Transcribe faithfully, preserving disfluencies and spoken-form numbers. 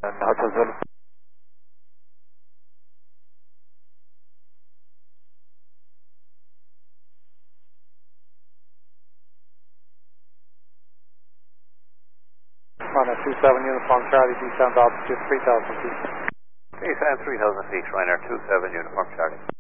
Hotel Zulu. On a two seven Uniform Charlie, descend altitude three thousand feet. Descend three thousand feet, Ryanair two seven Uniform Charlie.